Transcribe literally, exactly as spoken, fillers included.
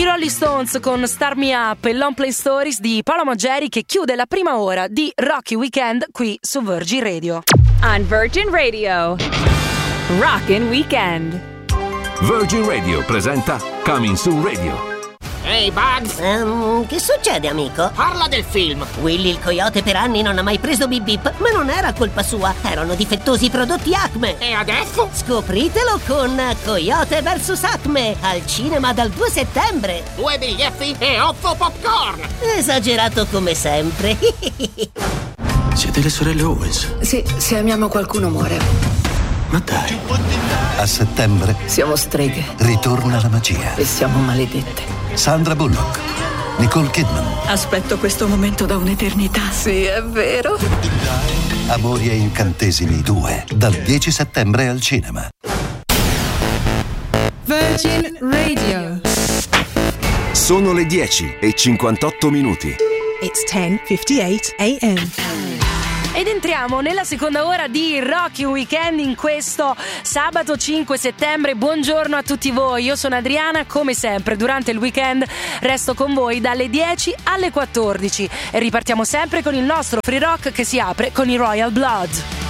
I Rolling Stones con Start Me Up e Long Play Stories di Paolo Maggeri, che chiude la prima ora di Rocky Weekend qui su Virgin Radio. On Virgin Radio, Rockin' Weekend. Virgin Radio presenta Coming Soon Radio. Ehi, hey Bugs! Um, che succede, amico? Parla del film! Willy il coyote per anni non ha mai preso Bip Bip, ma non era colpa sua, erano difettosi i prodotti Acme. E adesso? Scopritelo con Coyote versus Acme, al cinema dal due settembre. Due biglietti e otto popcorn! Esagerato come sempre. Siete le sorelle Owens? Sì, se amiamo qualcuno muore. Ma dai. A settembre Siamo streghe ritorna la magia. e siamo maledette. Sandra Bullock, Nicole Kidman, Aspetto questo momento da un'eternità. Sì, è vero. Amori e incantesimi due, dal dieci settembre al cinema. Virgin Radio. Sono le dieci e cinquantotto minuti. It's ten fifty-eight a m. Ed entriamo nella seconda ora di Rocky Weekend in questo sabato cinque settembre. Buongiorno a tutti voi, io sono Adriana, come sempre durante il weekend resto con voi dalle dieci alle quattordici e ripartiamo sempre con il nostro free rock che si apre con i Royal Blood.